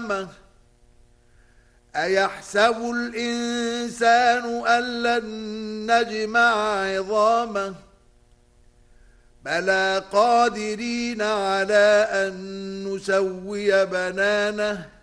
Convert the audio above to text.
قيامة أيحسب الإنسان أن لن نجمع عظامه بلى قادرين على أن نسوي بنانه